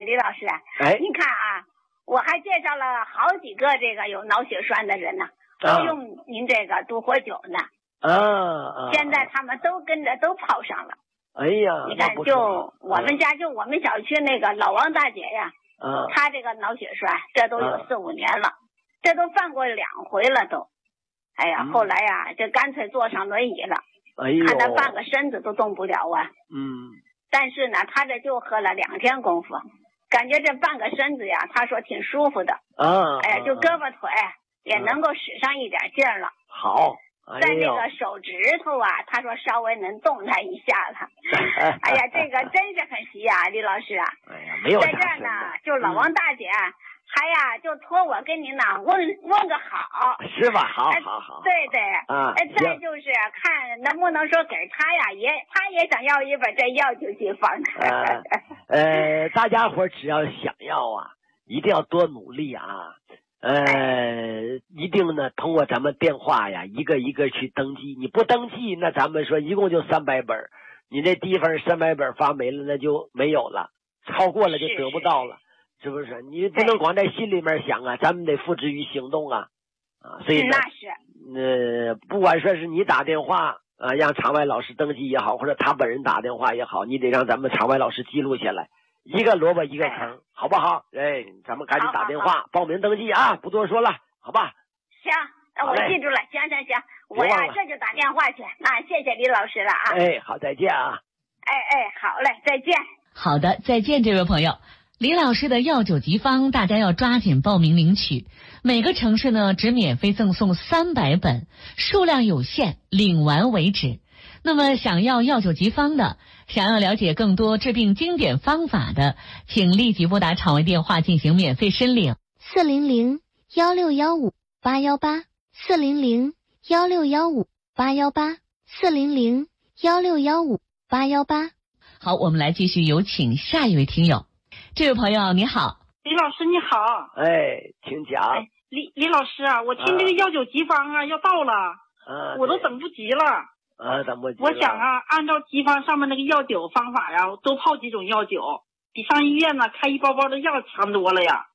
李老师，您看啊，我还介绍了好几个这个有脑血栓的人呢，都用您这个独活酒呢。现在他们都跟着都泡上了。 哎呀， 你看，就我们家，就我们小区那个老王大姐呀，她这个脑血栓，这都有4、5年了，这都犯过2回了都。哎呀，后来呀，这干脆坐上轮椅了。看他半个身子都动不了啊。但是呢，他这就喝了2天功夫，感觉这半个身子呀，他说挺舒服的。哎呀，就胳膊腿也能够使上一点劲儿了。 好。 在那个手指头啊，他说稍微能动弹一下了。哎呀，这个真是很稀呀，李老师啊。 哎呀，没有。 在这儿呢，就老王大姐还呀就托我跟您呢问个好。 是吧？好。 对对。再就是看能不能说给他呀，他也想要一本这药酒急方。 大家伙只要想要啊，一定要多努力啊。一定呢，通过咱们电话呀，一个一个去登记。你不登记，那咱们说一共就300本，你这地方300本发没了，那就没有了，超过了就得不到了，是不是？你不能光在心里面想啊，咱们得付之于行动啊。所以呢， 那是。 不管说是你打电话让场外老师登记也好，或者他本人打电话也好，你得让咱们场外老师记录下来。一个萝卜一个坑，好不好？咱们赶紧打电话报名登记啊！不多说了，好吧？ 行，我记住了。行，我呀这就打电话去。那谢谢李老师了啊！ 好，再见啊！ 好嘞，再见。 好的，再见，这位朋友。李老师的药酒急方，大家要抓紧报名领取。每个城市呢只免费赠送300本，数量有限，领完为止。那么想要药酒急方的，想要了解更多治病经典方法的，请立即拨打场外电话进行免费申领。400-1615-818，400-1615-818，400-1615-818。好，我们来继续有请下一位听友。这位朋友你好。 李老师你好。 请讲。 李老师啊，我听这个药酒急方啊要到了，我都等不及了。 等不及了。 我想啊，按照急方上面那个药酒方法呀，多泡几种药酒，比上医院呢开一包包的药强多了呀。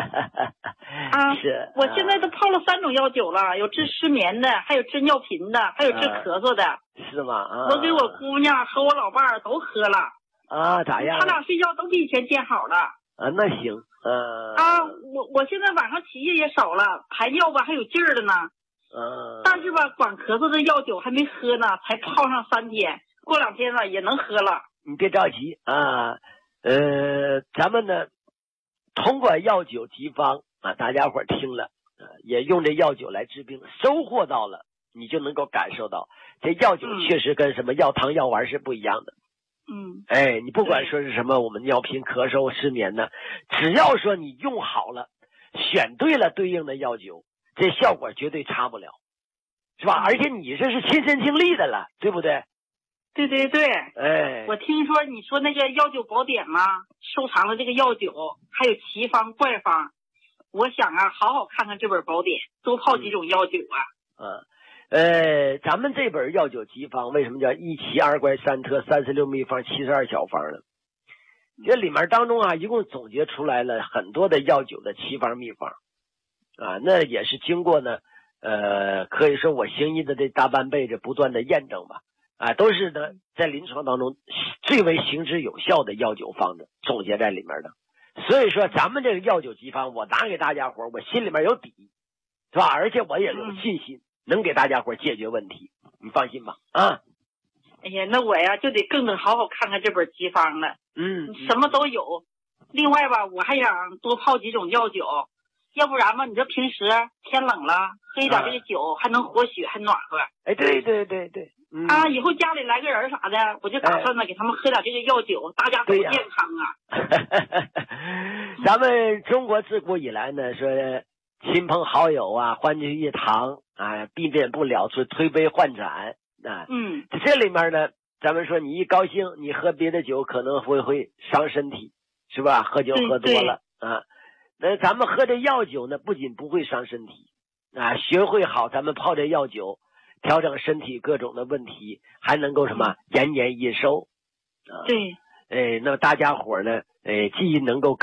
是。 我现在都泡了3种药酒了，有治失眠的，还有治尿频的，还有治咳嗽的。 是吗？ 我给我姑娘和我老伴儿都喝了。 咋样？ 他俩睡觉都比以前见好了。 那行。 我现在晚上起夜也少了，排尿吧还有劲儿了呢。但是吧，管咳嗽的药酒还没喝呢，才泡上3天，过2天了也能喝了。 你别着急啊，咱们呢，通过药酒急方大家伙听了也用这药酒来治病，收获到了，你就能够感受到这药酒确实跟什么药汤药丸是不一样的。你不管说是什么我们尿频咳嗽失眠呢，只要说你用好了，选对了对应的药酒，这效果绝对差不了，是吧？而且你这是亲身经历的了，对不对？ 对。我听说你说那个药酒宝典嘛，收藏了这个药酒，还有奇方怪方。我想啊，好好看看这本宝典，多泡几种药酒啊。 咱们这本药酒急方为什么叫1奇2怪3特36秘方72小方呢？这里面当中一共总结出来了很多的药酒的奇方秘方那也是经过呢可以说我行医的这大半辈子不断的验证吧都是呢在临床当中最为行之有效的药酒方子总结在里面的。所以说咱们这个药酒急方我拿给大家伙，我心里面有底，是吧？而且我也有信心能给大家伙解决问题，你放心吧哎呀，那我呀就得更得好好看看这本急方了。什么都有。另外吧，我还想多泡几种药酒，要不然吧，你这平时天冷了，喝一点这个酒还能活血，还暖和。 对。 以后家里来个人啥的，我就打算呢给他们喝点这个药酒，大家都健康啊。 咱们中国自古以来呢，说亲朋好友欢聚一堂避免不了是推杯换盏这里面呢，咱们说你一高兴，你喝别的酒可能会伤身体，是吧？喝酒喝多了那咱们喝这药酒呢，不仅不会伤身体学会好咱们泡这药酒，调整身体各种的问题，还能够什么延年益寿对。 那大家伙呢既能够